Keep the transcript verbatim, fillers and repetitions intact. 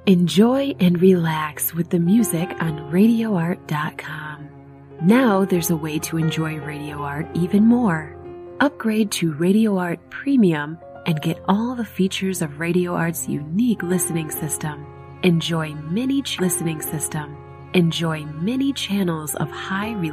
Enjoy and relax with the music on radio art dot com. Now there's a way to enjoy Radio Art even more. Upgrade to Radio Art Premium and get all the features of Radio Art's unique listening system. Enjoy many ch- listening system. Enjoy many channels of high